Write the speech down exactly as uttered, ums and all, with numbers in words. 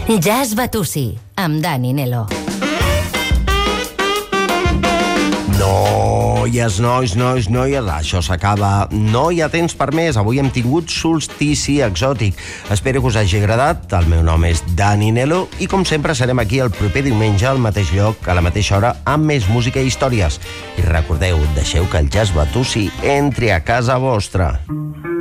Jazz Batussi, amb Dani Nelo. Noies, nois, nois, noies, això s'acaba. No hi ha temps per més. Avui hem tingut solstici exòtic. Espero que us hagi agradat. El meu nom és Dani Nelo i, com sempre, serem aquí el proper diumenge al mateix lloc, a la mateixa hora, amb més música i històries. I recordeu, deixeu que el Jazz Batussi entri a casa vostra.